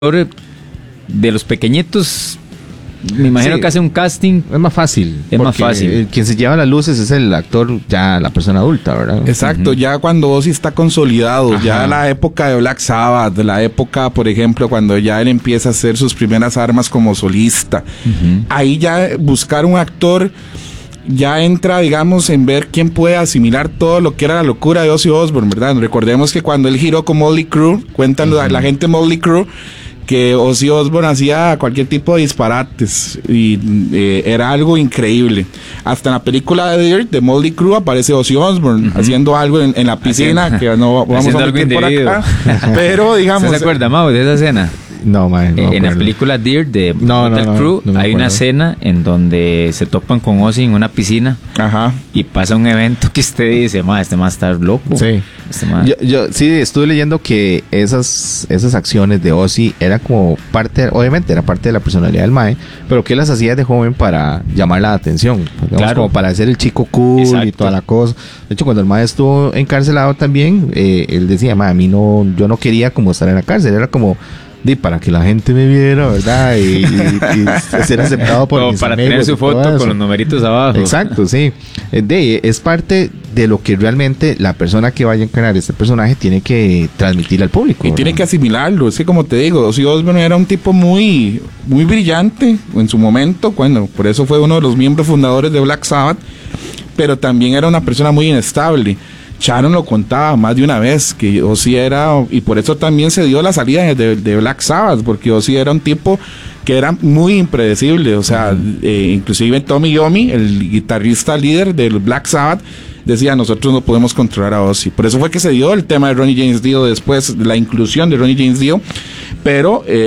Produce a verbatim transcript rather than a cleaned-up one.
de los pequeñitos, me imagino sí, que hace un casting. Es más fácil. Es más fácil. Quien se lleva las luces es el actor, ya la persona adulta, ¿verdad? Exacto, uh-huh. Ya cuando Ozzy está consolidado, ajá, ya la época de Black Sabbath, la época, por ejemplo, cuando ya él empieza a hacer sus primeras armas como solista. Uh-huh. Ahí ya buscar un actor ya entra, digamos, en ver quién puede asimilar todo lo que era la locura de Ozzy Osbourne, ¿verdad? Recordemos que cuando él giró con Motley Crue, cuentan uh-huh. la gente de Motley Crue que Ozzy Osbourne hacía cualquier tipo de disparates y eh, era algo increíble. Hasta en la película de Dirt de Motley Crue aparece Ozzy Osbourne uh-huh. haciendo algo en, en la piscina, haciendo, que no vamos a meter por acá, pero digamos... ¿Se acuerda, Mau, de esa escena? No, man, no eh, en la película Dirt de no, Motley no, Crue no, no hay una escena en donde se topan con Ozzy en una piscina. Ajá. Y pasa un evento que usted dice, ma, este más está loco. Sí. Este ma... yo, yo sí estuve leyendo que esas esas acciones de Ozzy era como parte, obviamente era parte de la personalidad del mae, pero que las hacía de joven para llamar la atención, digamos, claro, como para ser el chico cool. Exacto. Y toda la cosa. De hecho, cuando el mae estuvo encarcelado también, eh, él decía, ma, a mí no, yo no quería como estar en la cárcel, era como de para que la gente me viera, ¿verdad? Y, y, y ser aceptado por no, mis para amigos. Para tener su foto con los numeritos abajo. Exacto, sí. De, es parte de lo que realmente la persona que vaya a encarnar este personaje tiene que transmitir al público. Y ¿verdad? Tiene que asimilarlo. Es que, como te digo, Ozzy Osbourne era un tipo muy, muy brillante en su momento. Bueno, por eso fue uno de los miembros fundadores de Black Sabbath. Pero también era una persona muy inestable. Sharon lo contaba más de una vez, que Ozzy era, y por eso también se dio la salida de, de Black Sabbath, porque Ozzy era un tipo que era muy impredecible, o sea, uh-huh. eh, inclusive Tommy Iommi, el guitarrista líder del Black Sabbath, decía, nosotros no podemos controlar a Ozzy. Por eso fue que se dio el tema de Ronnie James Dio después, la inclusión de Ronnie James Dio, pero... Eh,